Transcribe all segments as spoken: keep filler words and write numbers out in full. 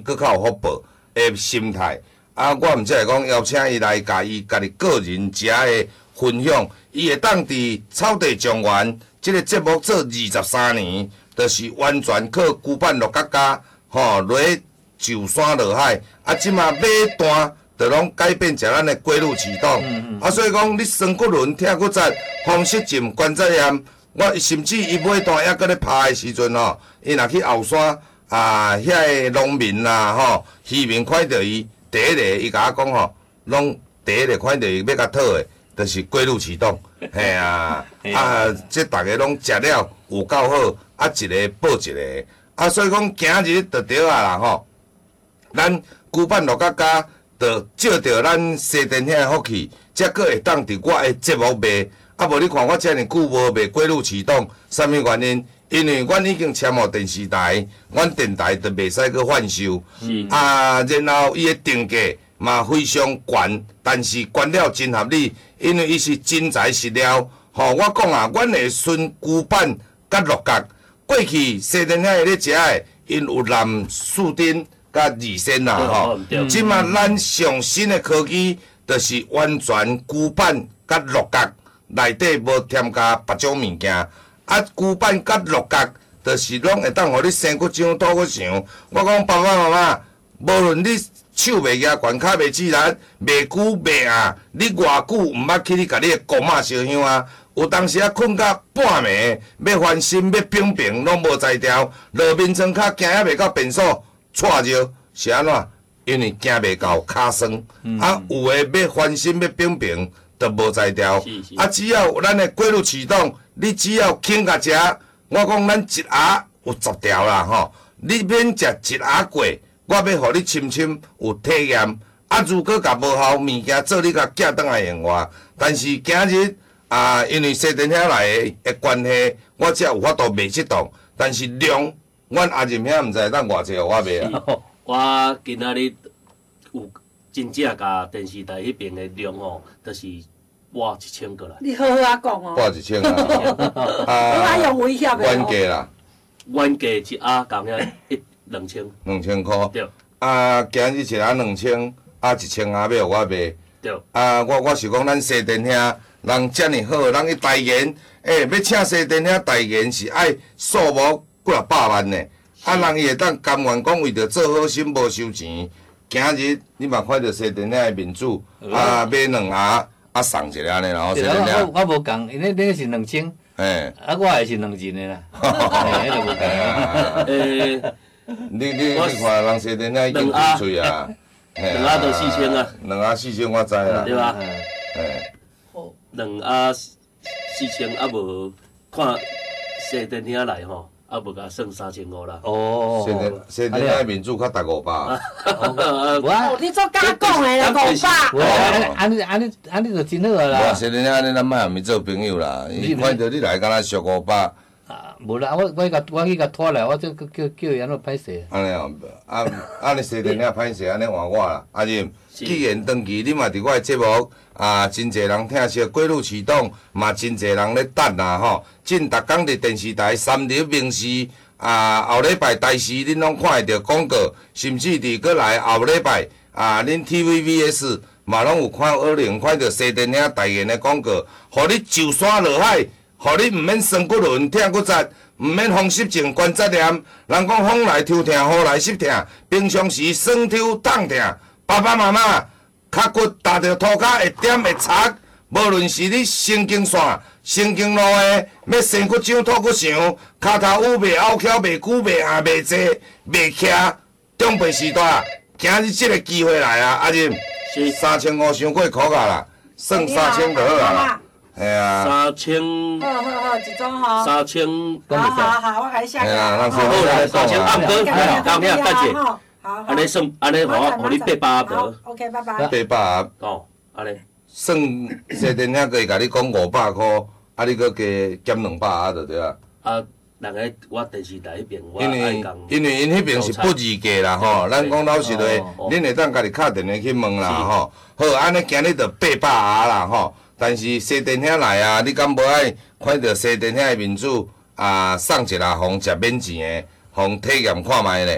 搁较有福报的心态。啊，我毋则会讲邀请伊来甲伊家己个人食的分享，伊会当伫草地状元即个节目做二十三年，就是完全靠旧版陆家家吼落就山落海，啊，即马买单就拢改变成咱的归路启动，嗯嗯啊，所以讲你升骨轮、跳骨节、风湿症、关节炎，我甚至伊买单还搁咧拍的时阵吼，伊若去后山啊，遐个农民啦吼，渔民看到伊。第一个，伊甲我讲吼，拢第一个看到伊要甲讨的，就是龟乳启动，嘿啊，啊，即大家拢食了有够好，啊，一个报一个，啊，所以讲今日就对啊啦吼，咱旧版陆家家就借着咱西电遐的福气，才阁会当伫我的节目卖，啊，无你看我遮尔久无卖龟乳启动，啥物原因？因为阮已经签互电视台，阮电台就袂使去换收，啊，然后伊的定价嘛非常悬，但是悬了真合理，因为伊是真材实料。吼，我讲啊，阮会顺旧版甲陆角，过去西电遐咧食的，因有蓝树丁甲二仙啦吼，即马咱上新的科技，就是完全旧版甲陆角内底无添加别种物件。啊，旧版甲陆角，就是拢会当互你生骨掌、吐骨肠。我讲爸爸妈妈，无论你手袂举悬，骹袂自然，袂久袂硬，你偌久毋捌去你家己的公仔烧香啊？有当时啊困到半暝，要翻身要冰冰，拢无才调。落眠床骹行还袂到便所，错着是安怎？因为行袂到骹酸。嗯、啊，有诶要翻身要冰冰，都无才调。啊，只要咱的过路启动。你只要肯甲食，我讲咱一盒有十条啦吼，你免食一盒过，我要互你深深有体验。啊，如果甲无效物件做你甲寄倒来用我，但是今日啊，因为西电遐来的关系，我才有法度卖这档。但是量，阮阿任遐毋知当偌济互我卖啊。 我今仔日有真正甲电视台迄边的量吼，就是。哇，一千个啦！ 你好好啊讲哦。 哇，一千啊！ 啊，你还用威胁的原价啦。 原价一盒共遐一两千。 两千块。 对。 啊，今日一盒两千，啊一千盒要互我卖。 对。啊， 我我是讲咱西电遐人遮尔好，人去代言，诶、欸，要请西电遐代言是爱数无几啊百万呢。啊，人伊会当甘愿讲为着做好心无收钱。今日你嘛看到西电遐的民主，啊买两盒。啊，送一个安尼啦， 对啊，我我无共，因为你是两千， 哎， 啊，我也是两斤的啦，哎，迄就无共啊。 诶， 你你你看人西电遐已经几岁啊？ 两盒都四千啊。 两盒四千我知啦。 对吧？ 哎， 两盒四千啊无看西电遐来吼。啊，无甲算三千五啦。 哦， 西电西电遐民主较值五百。 哦，你做假讲的啦，五百。 安尼安尼安尼就真好啦。 无西电遐安尼咱莫含伊做朋友啦，伊看到你来敢若俗五百。 啊，无啦，我我甲我去甲拖来，我这叫叫叫伊安怎歹势。 安尼哦，啊安尼西电遐歹势，安尼换我啦。阿任，既然长期你嘛伫我的节目。啊，真侪人听说过路启动，嘛真侪人咧等啦吼。真逐工伫电视台三立明视啊，后礼拜台视恁拢看会到广告，甚至伫过来后礼拜啊，恁 T V B S 嘛拢有看二零看到西电遐代言的广告，互你就山落海，互你毋免酸骨轮、痛骨节，毋免风湿症、关节炎。人讲风来抽痛，雨来湿痛，平常时酸抽痛痛，爸爸妈妈。脚骨踏着涂骹会点会擦，无论是你神经线、神经路的，要生骨掌、吐骨肠，骹头乌袂拗翘、袂久、袂硬、袂坐、袂徛，长辈时代，今日即个机会来啊！阿任，三千五伤过苦啊啦，算三千就好啊。系啊。 三千。 好好好，一种吼。 三千。 好好好，我甲你写。 系啊，咱好啦，三千暗哥，后面等者。 好， 安尼算，安尼互我，互你八百得。 OK，拜拜。 八百。 哦，安尼。 算西电遐可以甲你讲五百箍，啊，你搁加减两百啊，就对啊。 啊，人个我电视台迄边，我因为因为因迄边是不二价啦吼，咱讲老实话，恁会当家己敲电话去问啦吼。好，安尼今日就八百啊啦吼。但是西电遐来啊，你敢无爱看到西电遐的民主啊，送一啦，互食免钱的，互体验看卖咧。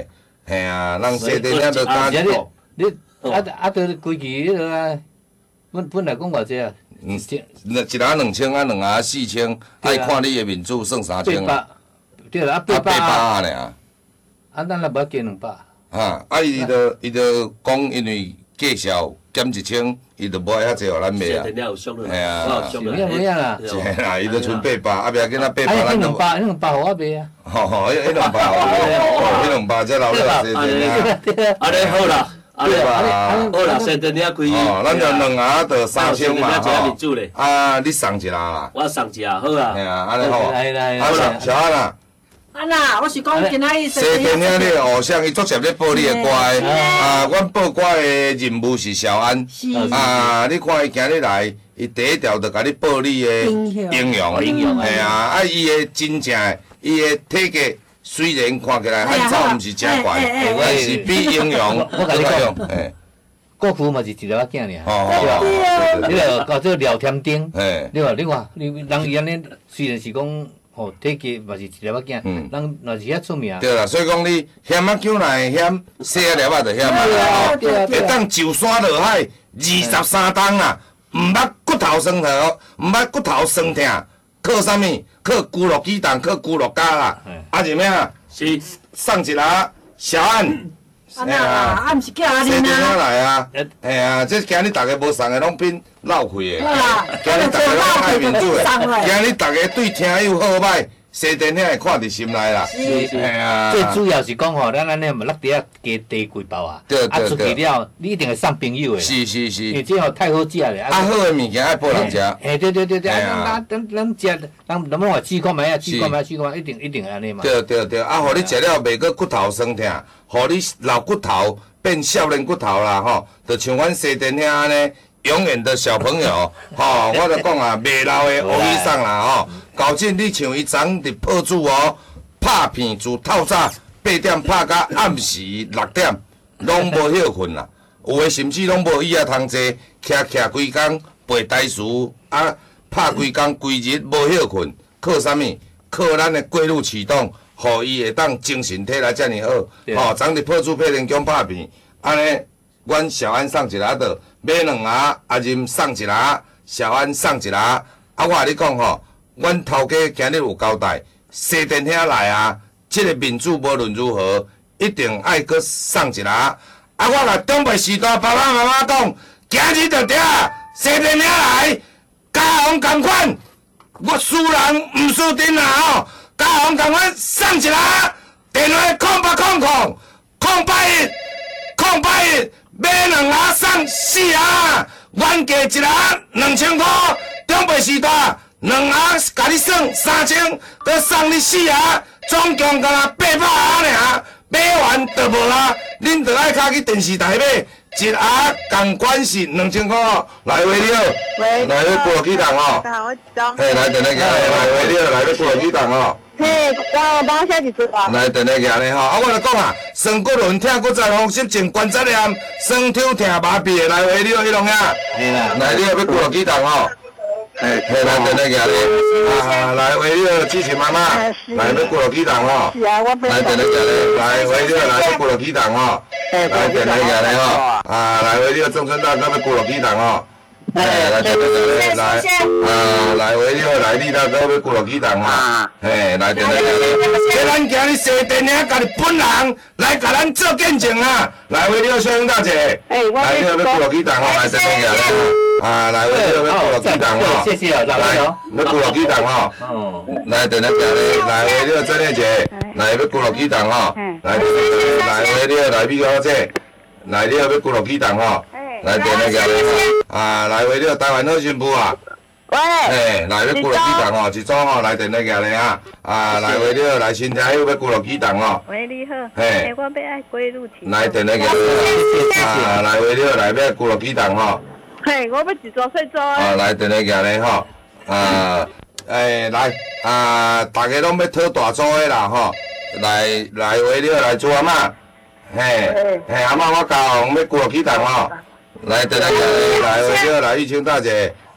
嘿啊，人西电遐都敢你做， 你啊啊，都规矩迄个啊，本本来讲偌济啊？ 嗯，一一下两千啊，两下四千，爱看你的面子算三千啊， 对啦，啊八八百百尔。 啊，咱也无加两百。 啊，啊，伊就伊就讲，因为介绍减一千，伊就无爱遐济互咱卖啊。 电了有俗了， 嘿啊有俗了， 有影有影啦是啦，伊就剩八百，啊，别紧仔八啊， 百咱就迄两。百，迄两百互我卖啊。 吼吼，迄迄两百互你，哦，迄两百才留了西电啊。 安尼好啦，安尼对吧？ 好啦，西电了开。 哦，咱就两下就三千嘛吼。 吼。啊，你送一下啦。 我送一下，好啊。 嘿啊，安尼好。 来来啊，小小安啊。 啊啦，我是讲今仔日西电遐你的偶像，伊足接咧报你的歌的。啊，阮报歌的任务是小安。 是啊，你看伊今日来，伊第一条就甲你报你的英雄。 英雄嘿啊，啊，伊的真正的，伊的体格虽然看起来汉草毋是真悬，但是比英雄更较用。嘿， 国父嘛是一条仔囝尔。 哦， 你个叫做廖添丁。 嘿， 你话你看，你人伊安尼虽然是讲。哦，体格嘛是一条仔囝，人若是遐出名。 对啦，所以讲你险啊救来险，细啊粒啊就险啊啦吼，会当就山落海二十三冬啦，毋捌骨头酸痛，毋捌骨头酸痛，靠啥物？靠骨落鸡蛋，靠骨落胶啦。啊是咩啊？ 是送一下小安。 啊那啊，啊毋是叫阿西电玲啊。 来啊！嘿啊，这今日大家无送的拢变闹气的。 啊， 今日大家拢爱面子的，今日大家对听友好歹，西电遐会看伫心内啦。 是嘿啊。 最主要是讲吼，咱安尼嘛，落地啊加地几包啊。 对对啊出去了，你一定会送朋友的。 是是因为是。 这吼太好食咧。 啊，好的物件爱报人食。 嘿，对对对对， 嘿啊啊，咱咱咱食，咱咱们话试看卖啊，试看卖，试看卖，一定一定安尼嘛。 对对对，啊，互你食了袂搁骨头酸痛，互你老骨头变少年骨头啦吼，就像阮西电遐安尼，永远的小朋友吼，我就讲啊，袂老的乌衣裳啦吼。高进你像伊昨伫破厝哦，拍片自透早八点拍到暗时六点，拢无休困啦。有诶甚至拢无椅仔通坐，徛徛规工背台词，啊，拍规工规日无休困，靠啥物？靠咱的过路启动，互伊会当精神体来遮尔好。吼，昨日破厝配连姜拍片，安尼，阮小安送一下倒，买两下，阿任送一下，小安送一下。啊，我甲你讲吼，阮头家今日有交代，西电遐来啊，即个面子无论如何，一定爱搁送一下。啊，我甲长辈时代爸爸妈妈讲，今日就伫啊，西电遐来，家红同款。我输人毋输阵啦吼，家红同阮送一下，电话空八空空空八一空八一，买两下送四下，原价一下两千块，长辈时代两下甲你算三千，搁送你四下，总共干那八百下尔，买完就无啦，恁着爱卡去电视台买。一盒共款是两千块哦，来回了，来要过几档哦。嘿，来等下行咧，来回了，来要过几档哦。 嘿，帮帮我写一句话。 来等下行咧吼，啊，我来讲啊，酸骨轮疼骨在风湿症关节炎，酸痛疼麻痹的来回了，迄拢呀。 嘿啦。 来，你要要过几档哦？嘿，嘿，来等下行咧，啊，来回了，支持妈妈，来要过几档哦？ 是啊，我不。 来等下行咧，来回了，来要过几档哦？来等下行咧吼。啊，来回了，中村大哥要过几档哦？哎，来等下行咧，来，啊，来回了，来李大哥要过几档哦？嘿，来等下行咧，这咱今日西电遐家己本人来甲咱做见证啊！来回了，小英大姐，来你要过几档哦？来等下行咧。啊，来，我这要过几档哦？ 谢谢啊， 来，要过几档哦？ 哦。 来，等下行咧，来，为了郑丽姐，来要过几档哦？来，来，为了来美小姐，来了要过几档哦？来，等下行咧，啊，来为了台湾好新妇啊！ 喂。 嘿，来要过几档哦？一组哦，来等下行咧啊！啊，来为了来新家友要过几档哦？ 喂，你好。 嘿， 我要爱归入去。 来等下行咧，啊，来为了来要过几档哦？ 嘿，我要一桌细桌啊，来，等下行咧吼，啊，诶，来，啊，大家拢要讨大桌的啦吼，来来为了来做阿嬷，嘿，嘿，阿嬷我教要过几档吼，来，等下行咧，来为了来玉清大姐，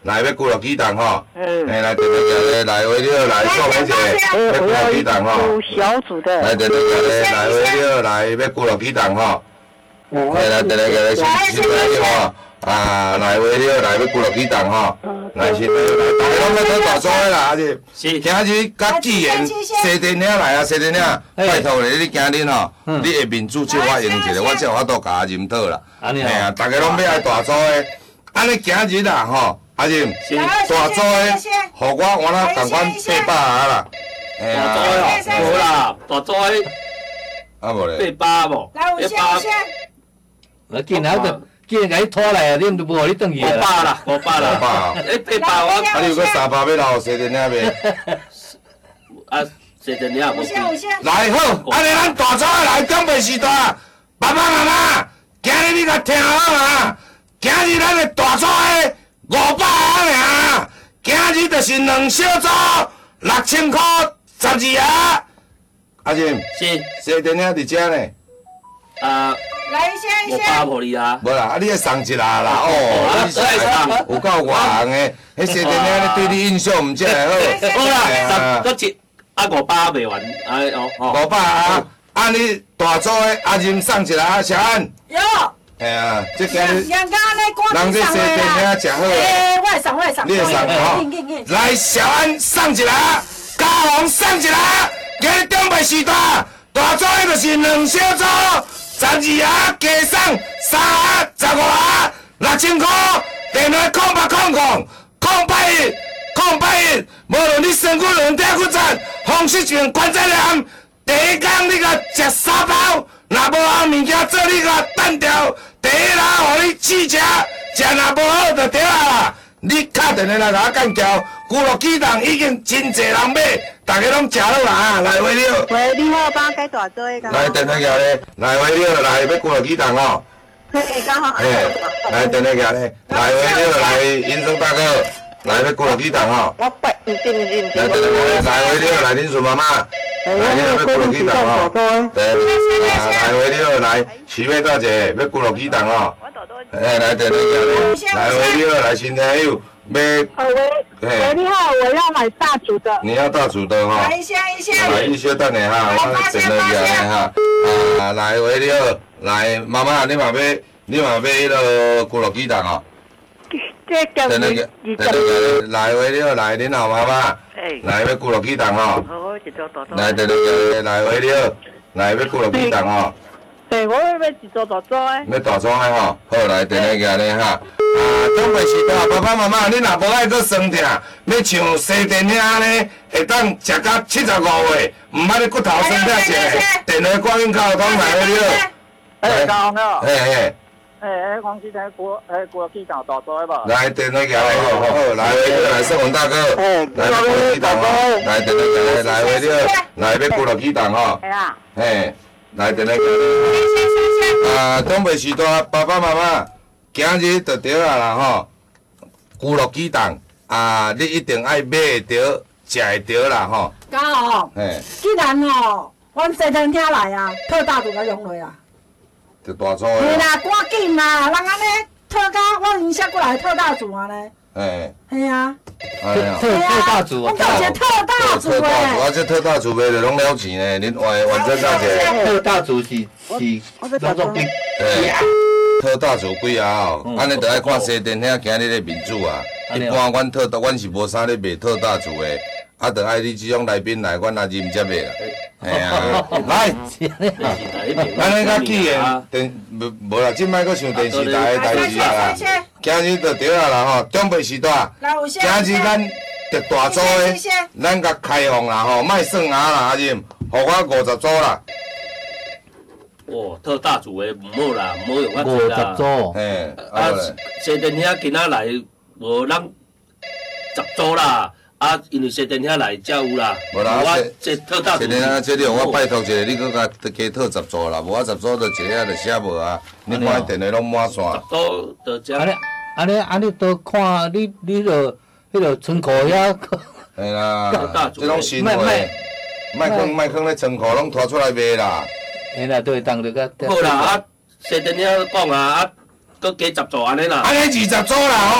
来要几落几档吼？ 嗯。 哎，来电话叫咧，来回了来说明一下，要几落几档吼？ 小组的。 来电话叫咧，来回了来要几落几档吼？哎，来电话叫咧，新新来吼。啊，来回了来要几落几档吼？来新来，大家拢要做大组的啦，阿姐。 是。 今日甲纪元西电领来啊，西电领，拜托咧，你今日吼，你下面主借我用一下，我才有法度甲阿任讨啦。 安尼哎呀，大家拢要爱大组的，安尼今日啦吼，阿任大组的，互我我那共款八百啊啦。哎呀， 大组的哦，无啦，大组的啊无咧， 八百无， 来，有些有些。 来，今仔就。既然甲你拖来啊，恁都无互你转去五百啦，五百啦， 五百啊！ 诶，八百我， 啊，你有个三百要留西电领袂？ 啊，西电领无。 有些有些。 来好，安尼咱大组的来准备时代，爸爸妈妈，今日你甲听好啊！今日咱的大组的五百啊尔，今日就是两小组六千块十二啊！阿任， 是西电领伫遮呢。 啊。 来一些一些。 我包互你啊。 无啦，啊你爱送一下啦哦，你送有够外行的，迄西电领对你印象毋遮会好。 好啦，十搁一啊五百袂完，哎哦哦。 五百啊，啊你大组的阿任送一下啊，小安。 有。 哎呀，这今日人家咧人这西电领食好诶。 诶，我会送，我会送。 你会送吼？来，小安送一下，嘉宏送一下，今日准备时代，大组的就是两小组。十二盒加送三盒十五盒六千块，电话空八空空空八一空八一，无论你身躯两点骨折，风湿症关节炎，第一天你甲食三包，若无好物件做你甲单调，第一啦，互你试食，食若无好就对啦。你敲电话来甲我干叫，古乐鸡蛋已经真侪人买，大家拢食好啦啊！来回了。 喂，你好，帮改大做一个。 来电话叫咧，来回了，来要古乐鸡蛋哦。 可以刚好。 嘿，来电话叫咧，来回了，来银生大哥，来要古乐鸡蛋哦。 我不，唔对唔对唔来电话叫咧，来回了，来林顺妈妈，来要要古乐鸡蛋哦。对，来回了，来徐妹大姐要古乐鸡蛋哦。哎，来电话叫咧，来回了，来新朋友。买， 喂，你好，我要买大组的。 你要大组的哈。 来一些一些。 来一些等下哈，我整了一下哈。啊，来为了，来妈妈，你嘛要，你嘛要迄个咕噜鸡蛋哦。 这叫等那个，等那个，来为了，来恁老妈妈，来要咕噜鸡蛋哦。 好，一组大组。 来等那个，来为了，来要咕噜鸡蛋哦。 对，我要一组大组的。 要大装的吼，好来等那个呢哈。啊，准备时代，爸爸妈妈，你若无爱搁酸痛，要像西电领呢，会当食到七十五岁，毋捌你骨头酸痛食的，电话挂音口通来了。 哎，嘉宏了。 嘿嘿。 哎哎，黄鸡蛋锅，哎锅鸡蛋大桌的吧？ 来电话叫来，好好来回来盛文大哥，来要咕噜鸡蛋哦，来电话叫来，来回了，来要咕噜鸡蛋哦。 系啊。 嘿，来电话叫来。啊，准备时代，爸爸妈妈。今日就对啊啦吼，咕噜鸡蛋啊，你一定爱买会着，食会着啦吼。 嘉宏， 嘿， 既然吼，阮西天听来啊，特大组甲用落啊。 就大组嘿的。 啦，赶紧啦，人安尼特甲我影写过来特大组安尼。 嘿。 嘿啊。 哎呀。 特特大组啊。 我搞一个特大组诶。 特大组啊，这特大组卖着拢了钱呢，恁换换做价钱。 特大组是是当作兵。 嘿。特大组几啊吼，安尼着爱看西电遐今日的民主啊。一般阮特大，阮是无啥咧卖特大组的，啊，着爱你即种来宾来，阮也认接的啦。嘿啊，来，安尼较气的电无无啦，即摆搁想电视台的代志啊啦。今日着对啊啦吼，准备时代。今日咱着大组的，咱甲开放啦吼，莫算啊啦，阿任，互我五十组啦。 哦，特大组的唔好啦，唔好用五十组。 嘿， 啊，西电遐今仔来无人十组啦，啊，因为西电遐来才有啦。 无啦， 我这特大组。 这个啊，这个我拜托一下，你搁甲加套十组啦，无啊十组就一下就写无啊，你看电话拢满线。 都都这。 安尼安尼安尼都看你你著迄个村口遐。 嘿啦，这种新货，卖放卖放咧仓库拢拖出来卖啦。 嘿啦，对，当着个。 好啦，啊，西电遐讲啊，啊，搁加十组安尼啦。 安尼二十组啦吼，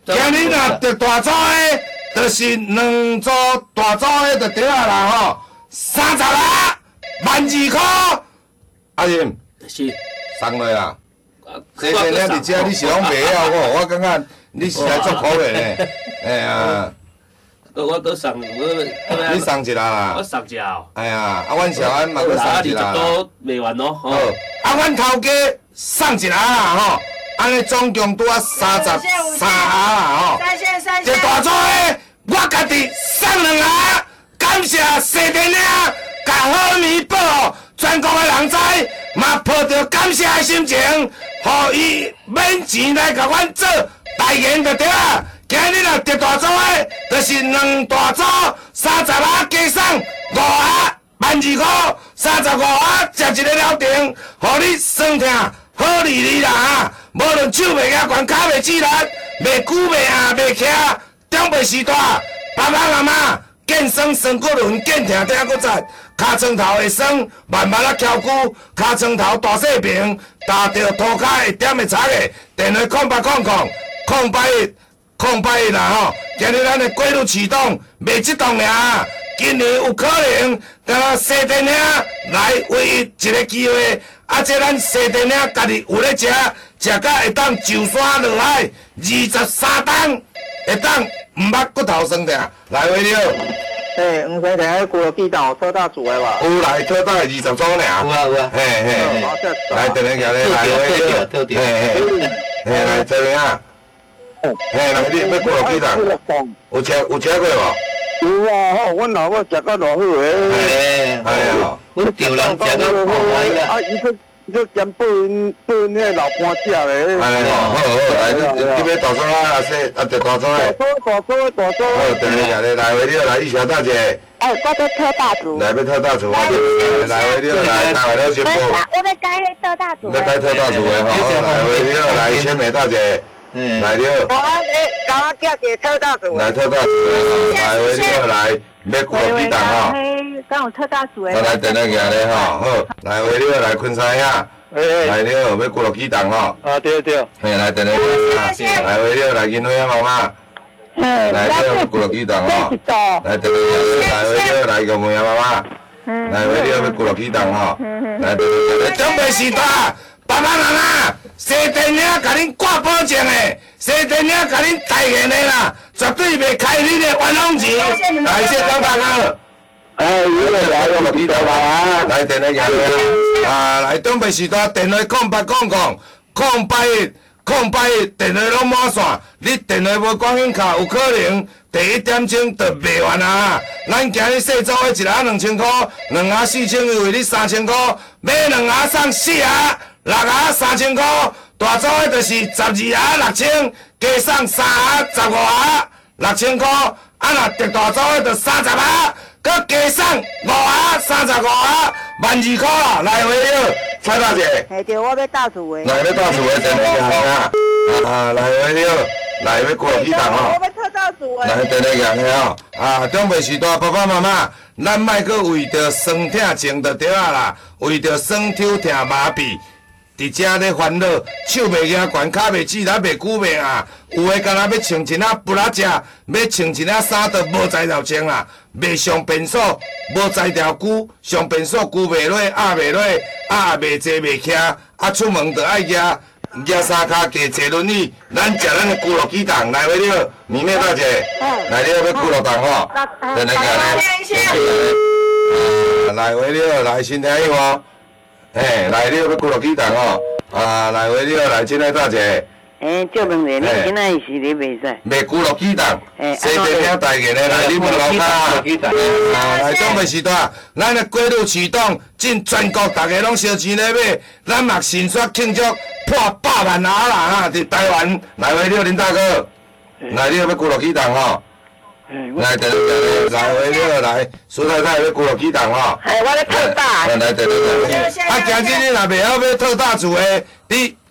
今日若得大组的，就是两组大组的就对啊啦吼，三十六万二块，阿仁是， 送落啦。 啊这些咧伫遮你是拢袂晓我，我感觉你是来做苦的呢。哎呀， 我都送我， 你送一啦啦。 我送一哦。 哎呀，啊，阮小安嘛搁啊，二十送一啦。 都卖完咯， 好， 吼。 啊，阮头家送一啦啦吼，安尼总共拄啊三十三下啦吼。 三线三线这。大组的，我家己送两下，感谢西电影，甲好弥补全国的人知，嘛抱着感谢的心情，互伊免钱来甲阮做代言就对啊。今日若得大组的，就是两大组，三十下加送五下万二块，三十五下食一个了定，互你酸痛好利利啦哈！无论手袂遐悬，脚袂止力，袂久袂下袂徛，长辈时代，爸爸妈妈健身酸骨轮，健疼疼搁在，骹床头会酸，慢慢啊翘骨，骹床头大细平，踏着涂骹一点会擦的，电话空八空空空八一。空八一啦吼，今日咱的轨路启动，未即动尔，今年有可能，甲西电影来唯一一个机会，啊，这咱西电影家己有咧食，食到会当就山落海，二十三档，会当毋捌骨头酸痛，来回了。 诶，黄山田迄古鸡蛋有特大组的吧？ 有来特大二十组尔。 有啊有啊， 嘿嘿，来等下行咧，来回了。 特点嘿嘿，嘿来这边啊。嘿，来你要骨落鸡蛋，有食有食过无？ 有啊，吼，阮老母食到偌好诶。 哎哎呀， 阮潮人食到好嗨啊！ 啊，伊佫伊佫兼报因报因迄老伴食咧。 哎呀，好好，来你你要大庄啊，说啊，着大庄诶。 大组大组大组。 好，等下行咧，来回了，来一小大姐， 哎，我在特大组。 来要特大厨啊，来回了，来台湾了全部， 我要改迄特大组。 要改特大厨诶吼，来回了，来千美大姐。来了， 我诶，甲我叫一个特大组。 来特大厨的，来回了，来要骨肉鸡蛋吼， 嘿，刚有特大组诶。 来等下行咧吼，好，来回了，来昆山呀，来了要骨肉鸡蛋吼， 啊对对。 嘿，来等下行，来回了，来金辉妈妈，来了骨肉鸡蛋吼，来等下行，来回了，来个妹妈妈，来回了要骨肉鸡蛋吼，来等下行，长辈时代。爸爸妈妈，西电影甲恁挂保证的，西电影甲恁代言的啦，绝对袂开恁的冤枉钱。来，谢张大哥。哎，有来来，我记得啦。来，电话行啦。啊，来长辈时代电话空八空空空八一空八一，电话拢满线，你电话无关紧卡，有可能第一点钟就卖完啊。咱今日细组的一下两千块，两下四千为你三千块，买两下送四下。六下三千块，大组的就是十二下六千，加送三下十五下六千块，啊若特大组的就三十下，佮加送五下三十五下万二块啦，来回了，蔡大姐。 嘿，对，我要大组诶。 来要大厝的电话行啊，啊来回了，来要骨肉鸡蛋吼。 我要特大组诶。 来电话行的吼，啊长辈时代爸爸妈妈，咱莫佮为着酸痛情就对啊啦，为着酸抽痛麻痹。伫遮咧烦恼，手袂硬悬，脚袂止力，袂久袂下。有诶，干若要穿一领布拉食，要穿一领衫都无才调穿啦。袂上便所，无才调久，上便所久袂落，压袂落，压袂坐袂徛，啊出门就爱夹夹三骹加坐轮椅。咱食咱诶骨肉鸡蛋，来回了，米妹大姐，来了要骨肉蛋吼，等下下咧，来回了，来身体好。嘿，来了要骨肉鸡蛋吼，啊，来回了来，亲爱大姐。 诶，叫问题，你今仔是你袂使？ 卖骨肉鸡蛋，西电影代言的来，你问老卡。啊，来长辈时代，咱的轨路启动，进全国大家拢烧钱咧买，咱嘛迅速庆祝破百万下啦哈！伫台湾来回了林大哥，来了要骨肉鸡蛋吼。来，等等，来回了来，苏太太要骨肉鸡蛋吼。 哎，我咧特大。 来，等等等。啊，今日你若袂晓买特大厝的，你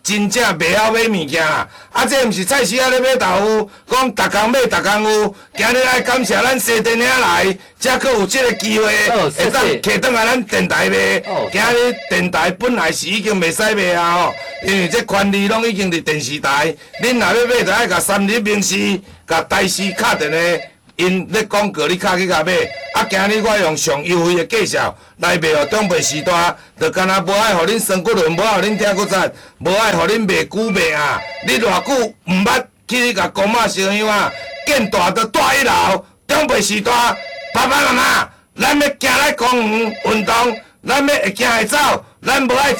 真正袂晓买物件啦。啊，这毋是菜市仔咧买豆腐，讲逐工买逐工有。今日爱感谢咱西电影来，才佫有即个机会，会当摕转来咱电台卖。今日电台本来是已经袂使卖啊吼，因为这权利拢已经伫电视台。恁若要买，就爱甲三立明视、甲台视敲电话。因咧广告，你敲去甲买。啊，今日我用上优惠的价钱来卖互长辈时代，就干那无爱互恁酸骨轮，无爱互恁听骨赞，无爱互恁卖久卖啊！你偌久毋捌去甲公妈烧香啊？见大就住一楼，长辈时代，爸爸妈妈，咱要行来公园运动，咱要会行会走，咱无爱